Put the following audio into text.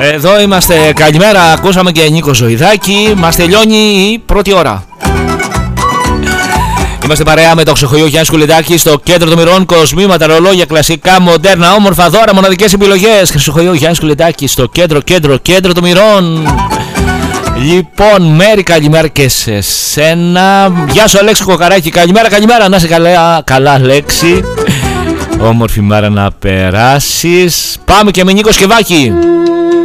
Εδώ είμαστε, καλημέρα, ακούσαμε και Νίκο Ζωηδάκη. Μας τελειώνει η πρώτη ώρα. Είμαστε παρέα με το ξεχωριό Γιάννη Σκουλετάκη στο κέντρο των μοιρών. Κοσμήματα, ρολόγια, κλασικά, μοντέρνα, όμορφα δώρα, μοναδικές επιλογές. Ξεχωριό Γιάννη Σκουλετάκη στο κέντρο των μοιρών. Λοιπόν, Μέρη, καλημέρα και σε σένα. Γεια σου, Αλέξη Κοκαράκη, καλημέρα. Να είσαι καλά, Αλέξη. Όμορφη μέρα να περάσεις. Πάμε και με Νίκο Σκευάκη.